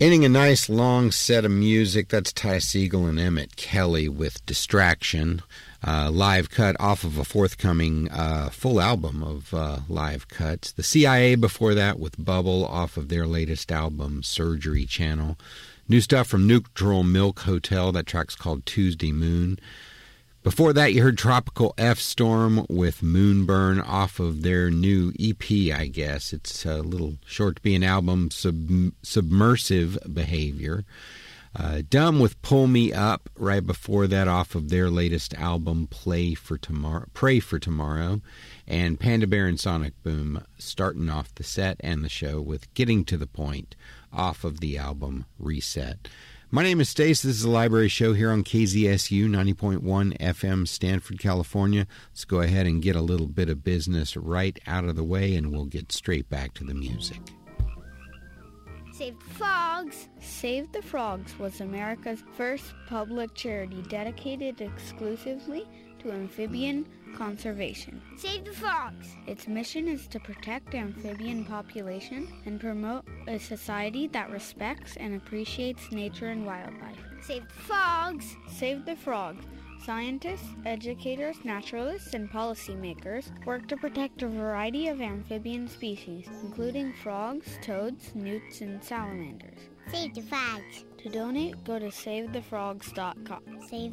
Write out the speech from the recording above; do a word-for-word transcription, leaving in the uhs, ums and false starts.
Ending a nice long set of music, that's Ty Segall and Emmett Kelly with Distraction, uh, live cut off of a forthcoming uh, full album of uh, live cuts. The C I A before that with Bubble off of their latest album, Surgery Channel. New stuff from Neutral Milk Hotel, that track's called Tuesday Moon. Before that, you heard Tropical F-Storm with Moonburn off of their new E P, I guess. It's a little short to be an album, Sub- Submersive Behavior. Uh, Dumb with Pull Me Up right before that off of their latest album, Play for Tomorrow, Pray for Tomorrow. And Panda Bear and Sonic Boom starting off the set and the show with Getting to the Point off of the album Reset. My name is Stace. This is the Library Show here on K Z S U ninety point one F M, Stanford, California. Let's go ahead and get a little bit of business right out of the way, and we'll get straight back to the music. Save the Frogs! Save the Frogs was America's first public charity dedicated exclusively to amphibian conservation. Save the Frogs! Its mission is to protect the amphibian population and promote a society that respects and appreciates nature and wildlife. Save the Frogs! Save the Frogs. Scientists, educators, naturalists, and policymakers work to protect a variety of amphibian species, including frogs, toads, newts, and salamanders. Save the Frogs. To donate, go to save the frogs dot com. Save